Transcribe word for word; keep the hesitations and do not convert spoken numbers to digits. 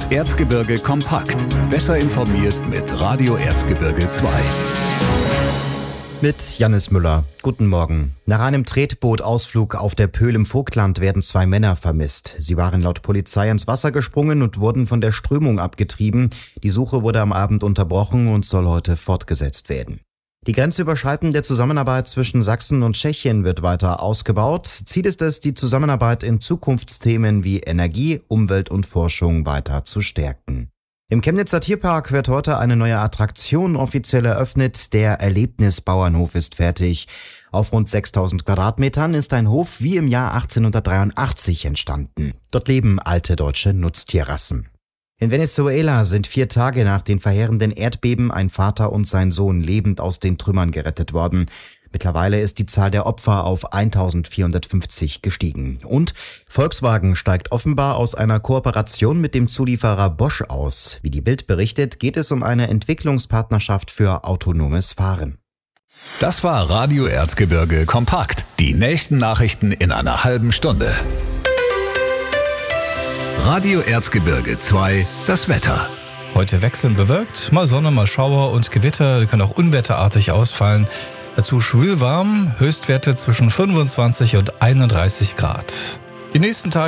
Das Erzgebirge kompakt. Besser informiert mit Radio Erzgebirge zwei. Mit Jannis Müller. Guten Morgen. Nach einem Tretbootausflug auf der Pöhl im Vogtland werden zwei Männer vermisst. Sie waren laut Polizei ins Wasser gesprungen und wurden von der Strömung abgetrieben. Die Suche wurde am Abend unterbrochen und soll heute fortgesetzt werden. Die grenzüberschreitende Zusammenarbeit zwischen Sachsen und Tschechien wird weiter ausgebaut. Ziel ist es, die Zusammenarbeit in Zukunftsthemen wie Energie, Umwelt und Forschung weiter zu stärken. Im Chemnitzer Tierpark wird heute eine neue Attraktion offiziell eröffnet. Der Erlebnisbauernhof ist fertig. Auf rund sechstausend Quadratmetern ist ein Hof wie im Jahr achtzehnhundertdreiundachtzig entstanden. Dort leben alte deutsche Nutztierrassen. In Venezuela sind vier Tage nach den verheerenden Erdbeben ein Vater und sein Sohn lebend aus den Trümmern gerettet worden. Mittlerweile ist die Zahl der Opfer auf eintausendvierhundertfünfzig gestiegen. Und Volkswagen steigt offenbar aus einer Kooperation mit dem Zulieferer Bosch aus. Wie die Bild berichtet, geht es um eine Entwicklungspartnerschaft für autonomes Fahren. Das war Radio Erzgebirge kompakt. Die nächsten Nachrichten in einer halben Stunde. Radio Erzgebirge zwei, das Wetter. Heute wechselnd bewölkt, mal Sonne, mal Schauer und Gewitter, die können auch unwetterartig ausfallen. Dazu schwül warm, Höchstwerte zwischen fünfundzwanzig und einunddreißig Grad. Die nächsten Tage